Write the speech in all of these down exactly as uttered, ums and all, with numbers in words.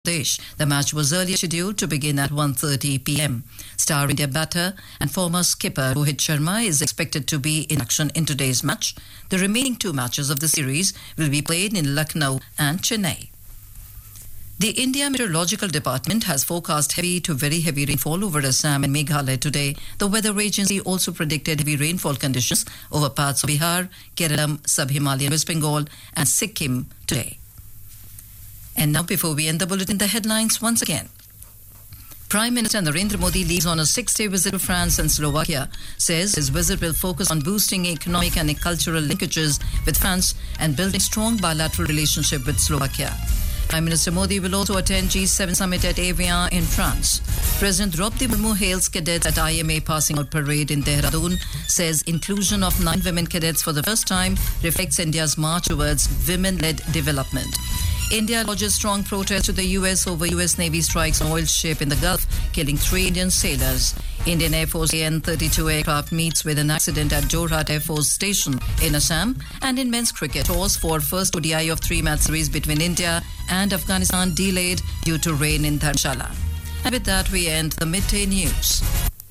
The match was earlier scheduled to begin at one thirty p.m. Star India batter and former skipper Rohit Sharma is expected to be in action in today's match. The remaining two matches of the series will be played in Lucknow and Chennai. The India Meteorological Department has forecast heavy to very heavy rainfall over Assam and Meghalaya today. The weather agency also predicted heavy rainfall conditions over parts of Bihar, Kerala, Sub-Himalayan West Bengal and Sikkim today. And now, before we end the bulletin, the headlines once again. Prime Minister Narendra Modi leaves on a six-day visit to France and Slovakia, says his visit will focus on boosting economic and cultural linkages with France and building strong bilateral relationship with Slovakia. Prime Minister Modi will also attend G seven summit at Evian in France. President Draupadi Murmu hails cadets at I M A passing out parade in Dehradun, says inclusion of nine women cadets for the first time reflects India's march towards women-led development. India lodges strong protest to the U S over U S Navy strikes on oil ship in the Gulf, killing three Indian sailors. Indian Air Force A N thirty-two aircraft meets with an accident at Jorhat Air Force Station in Assam. And in men's cricket, toss for first O D I of three-match series between India and Afghanistan delayed due to rain in Dharamshala. And with that, we end the midday news.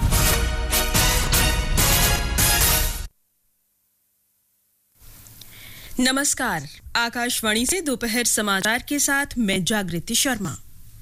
नमस्कार, आकाशवाणी से दोपहर समाचार के साथ मैं जागृति शर्मा।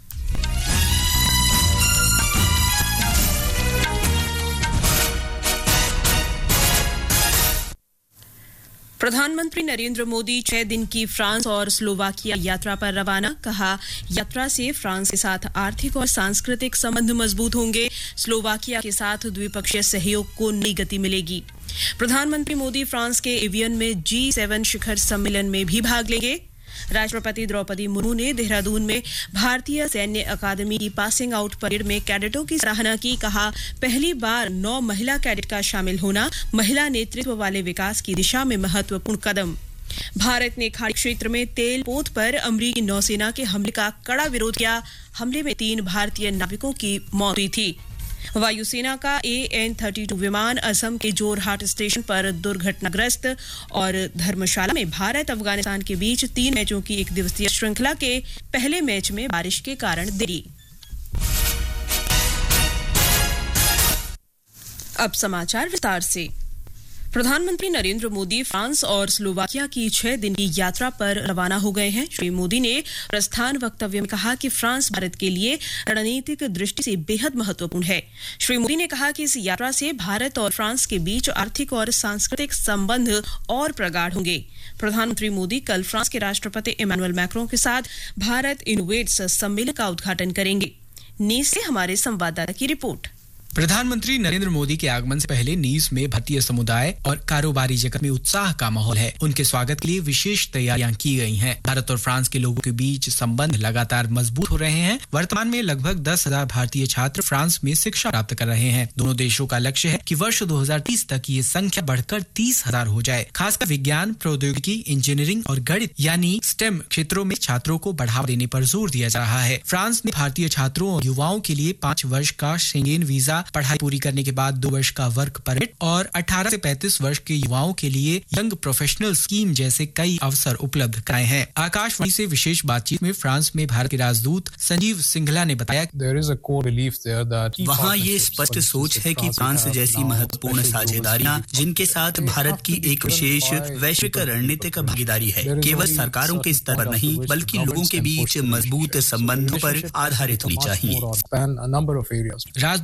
प्रधानमंत्री नरेंद्र मोदी छह दिन की फ्रांस और स्लोवाकिया यात्रा पर रवाना। कहा, यात्रा से फ्रांस के साथ आर्थिक और सांस्कृतिक संबंध मजबूत होंगे। स्लोवाकिया के साथ द्विपक्षीय सहयोग को नई गति मिलेगी। प्रधानमंत्री मोदी फ्रांस के एवियन में जी सेवन शिखर सम्मेलन में भी भाग लेंगे। राष्ट्रपति द्रौपदी मुर्मू ने देहरादून में भारतीय सैन्य अकादमी की पासिंग आउट परेड में कैडेटों की सराहना की। कहा, पहली बार नौ महिला कैडेट का शामिल होना महिला नेतृत्व वाले विकास की दिशा में महत्वपूर्ण कदम। भारत ने खाड़ी क्षेत्र में तेल पोत पर अमेरिकी नौसेना के हमले का कड़ा विरोध किया। हमले में तीन भारतीय नाविकों की मौत हुई थी। वायुसेना का ए एन थर्टी टू विमान असम के जोरहाट स्टेशन पर दुर्घटनाग्रस्त। और धर्मशाला में भारत अफगानिस्तान के बीच तीन मैचों की एक दिवसीय श्रृंखला के पहले मैच में बारिश के कारण देरी। अब समाचार विस्तार से। प्रधानमंत्री नरेंद्र मोदी फ्रांस और स्लोवाकिया की छह दिन की यात्रा पर रवाना हो गए हैं। श्री मोदी ने प्रस्थान वक्तव्य में कहा कि फ्रांस भारत के लिए रणनीतिक दृष्टि से बेहद महत्वपूर्ण है। श्री मोदी ने कहा कि इस यात्रा से भारत और फ्रांस के बीच आर्थिक और सांस्कृतिक संबंध और प्रगाढ़ होंगे। प्रधानमंत्री मोदी कल फ्रांस के राष्ट्रपति इमैनुअल मैक्रों के साथ भारत इनोवेट्स सम्मेलन का उद्घाटन करेंगे। नीस से हमारे संवाददाता की रिपोर्ट। प्रधानमंत्री नरेंद्र मोदी के आगमन से पहले नीस में भारतीय समुदाय और कारोबारी जगत में उत्साह का माहौल है। उनके स्वागत के लिए विशेष तैयारियां की गई हैं। भारत और फ्रांस के लोगों के बीच संबंध लगातार मजबूत हो रहे हैं। वर्तमान में लगभग दस हजार भारतीय छात्र फ्रांस में शिक्षा प्राप्त कर रहे हैं। दोनों देशों का लक्ष्य है कि वर्ष दो हजार तीस तक ये संख्या बढ़कर तीस हजार हो जाए। खासकर विज्ञान, प्रौद्योगिकी, इंजीनियरिंग और गणित यानी स्टेम क्षेत्रों में छात्रों को बढ़ावा देने पर जोर दिया जा रहा है। फ्रांस ने भारतीय छात्रों और युवाओं के लिए पाँच वर्ष का शेंगेन वीजा, पढ़ाई पूरी करने के बाद दो वर्ष का वर्क परमिट और अठारह से पैंतीस वर्ष के युवाओं के लिए यंग प्रोफेशनल स्कीम जैसे कई अवसर उपलब्ध कराए हैं। आकाशवाणी से विशेष बातचीत में फ्रांस में भारत के राजदूत संजीव सिंघला ने बताया, वहाँ ये स्पष्ट सोच है कि फ्रांस जैसी महत्वपूर्ण साझेदारियां जिनके साथ भारत की एक विशेष वैश्विक रणनीतिक भागीदारी है, केवल सरकारों के स्तर पर नहीं बल्कि लोगों के बीच मजबूत संबंधों पर आधारित होनी चाहिए।